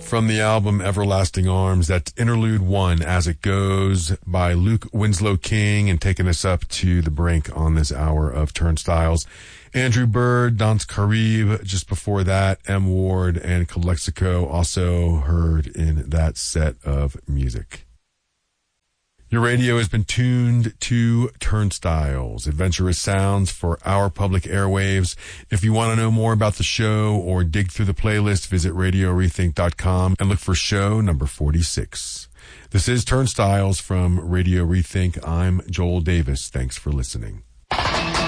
From the album Everlasting Arms, that's Interlude 1, As It Goes, by Luke Winslow King, and taking us up to the brink on this hour of Turnstiles. Andrew Bird, Danse Caribe, just before that, M. Ward and Calexico also heard in that set of music. Your radio has been tuned to Turnstiles, adventurous sounds for our public airwaves. If you want to know more about the show or dig through the playlist, visit RadioRethink.com and look for show number 46. This is Turnstiles from Radio Rethink. I'm Joel Davis. Thanks for listening.